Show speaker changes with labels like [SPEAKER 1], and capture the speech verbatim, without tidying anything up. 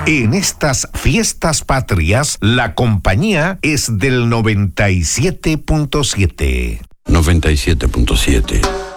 [SPEAKER 1] En estas fiestas patrias, la compañía es del noventa y siete punto siete.
[SPEAKER 2] noventa y siete punto siete.